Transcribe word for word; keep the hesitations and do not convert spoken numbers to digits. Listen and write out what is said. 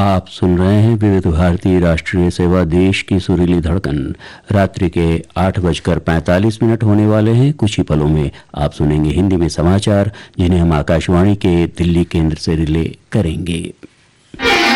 आप सुन रहे हैं विविध भारती राष्ट्रीय सेवा, देश की सुरीली धड़कन। रात्रि के आठ बजकर पैंतालीस मिनट होने वाले हैं। कुछ ही पलों में आप सुनेंगे हिंदी में समाचार, जिन्हें हम आकाशवाणी के दिल्ली केंद्र से रिले करेंगे।